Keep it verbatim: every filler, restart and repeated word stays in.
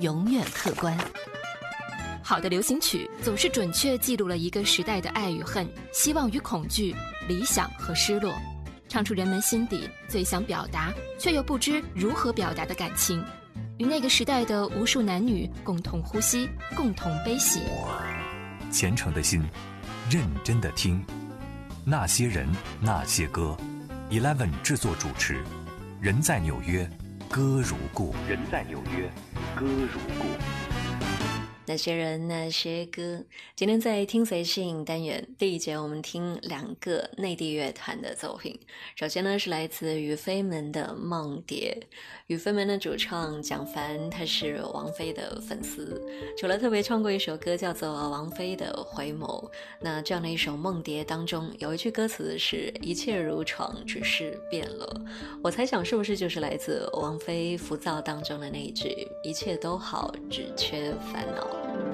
永远客观。 好的流行曲总是准确记录了一个时代的爱与恨、希望与恐惧、理想和失落，唱出人们心底最想表达却又不知如何表达的感情，与那个时代的无数男女共同呼吸，共同悲喜。 虔诚的心，认真的听，那些人，那些歌。Eleven 制作主持，人在纽约，歌如故。人在纽约，歌如故。 那些人那些歌，今天在听随性单元第一节，我们听两个内地乐团的作品。首先呢是来自于飞门的梦蝶，与飞门的主唱蒋凡，他是王菲的粉丝，除了特别唱过一首歌叫做王菲的回眸，那这样的一首梦蝶当中有一句歌词是一切如常，只是变了。我猜想是不是就是来自王菲浮躁当中的那一句一切都好，只缺烦恼。